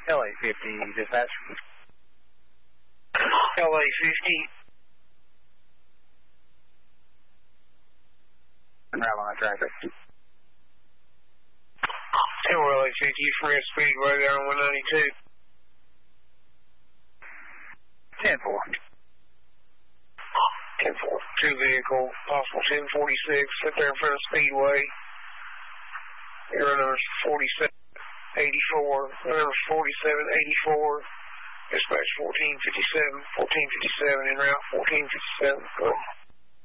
LA-50, dispatch. LA-50. And route line traffic. 10 LA-50 from your speedway there on 192. 10-4. 10-4. Two vehicle, possible 1046, sit there in front of Speedway. Your number's 4784. Your number's 4784. Dispatch 1457. 1457 en route, 1457. Go.